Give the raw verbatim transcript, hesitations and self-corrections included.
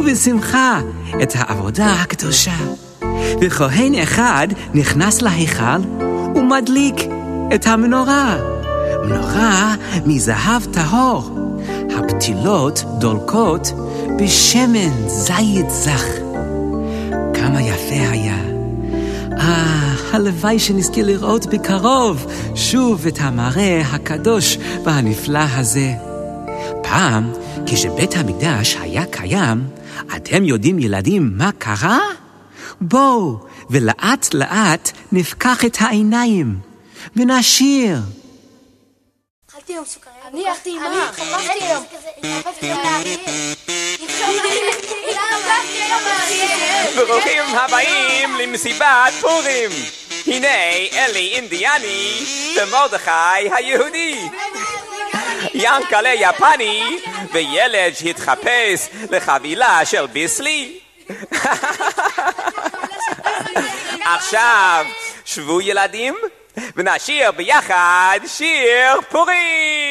בשמחה את העבודה הקדושה. וכהן אחד נכנס להיכל ומדליק את המנורה. מנורה מזהב טהור. הפתילות דולקות בשמן זית זך. כמה יפה היה. אה, הלוואי שנזכה לראות בקרוב שוב את המראה הקדוש והנפלא הזה. פעם, כשבית המקדש היה קיים, אתם יודעים ילדים מה קרה? בואו, ולאט לאט נפקח את העיניים, ונשיר. אכלתי היום סוכריה. אני אכלתי עם מה? חפשתי היום. ברוכים הבאים למסיבת פורים. הנה אלי אינדיאני ומרדכי היהודי. ינקלה יפני וילד שהתחפש לחבילה של ביסלי. עכשיו שבו ילדים ונשיר ביחד שיר פורים.